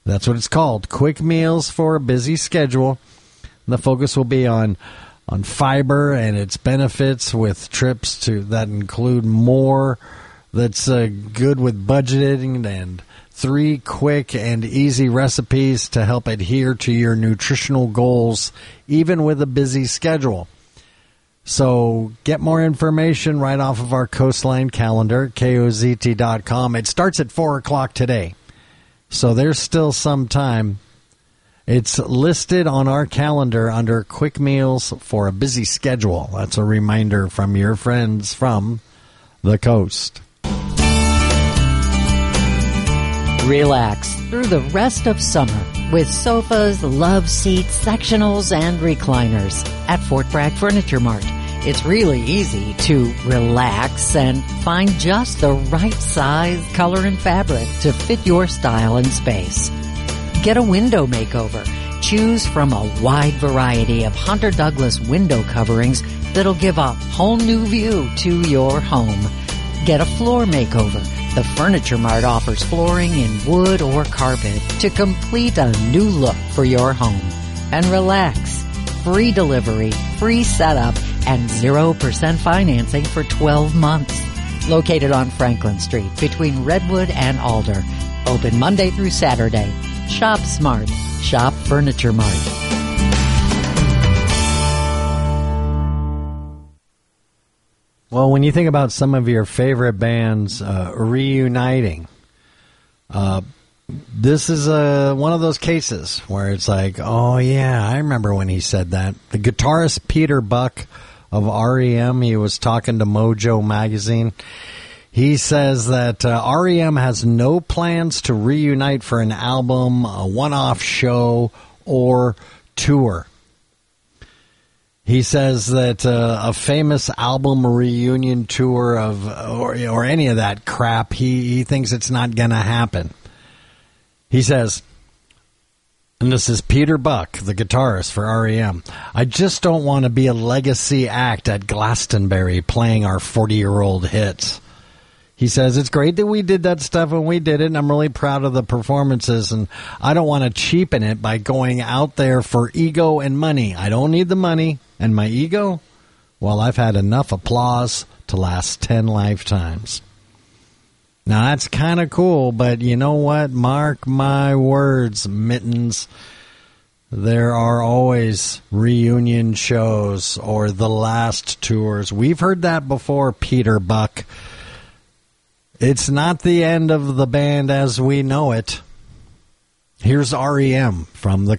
That's what it's called. Quick meals for a busy schedule. The focus will be on fiber and its benefits with trips that include more that's good with budgeting, and 3 quick and easy recipes to help adhere to your nutritional goals, even with a busy schedule. So get more information right off of our Coastline calendar, KOZT.com. It starts at 4 o'clock today, so there's still some time. It's listed on our calendar under Quick Meals for a Busy Schedule. That's a reminder from your friends from the coast. Relax through the rest of summer with sofas, love seats, sectionals, and recliners at Fort Bragg Furniture Mart. It's really easy to relax and find just the right size, color, and fabric to fit your style and space. Get a window makeover. Choose from a wide variety of Hunter Douglas window coverings that'll give a whole new view to your home. Get a floor makeover. The Furniture Mart offers flooring in wood or carpet to complete a new look for your home. And relax. Free delivery, free setup, and 0% financing for 12 months. Located on Franklin Street between Redwood and Alder. Open Monday through Saturday. Shop smart. Shop Furniture Mart. Well, when you think about some of your favorite bands reuniting, this is one of those cases where it's like, oh, yeah, I remember when he said that. The guitarist Peter Buck of REM, he was talking to Mojo Magazine. He says that REM has no plans to reunite for an album, a one-off show, or tour. He says that a famous album reunion tour or any of that crap, he thinks it's not going to happen. He says, and this is Peter Buck, the guitarist for REM, I just don't want to be a legacy act at Glastonbury playing our 40-year-old hits. He says, it's great that we did that stuff when we did it, and I'm really proud of the performances, and I don't want to cheapen it by going out there for ego and money. I don't need the money, and my ego, well, I've had enough applause to last 10 lifetimes. Now, that's kind of cool, but you know what? Mark my words, Mittens. There are always reunion shows or the last tours. We've heard that before, Peter Buck. It's not the end of the band as we know it. Here's REM from the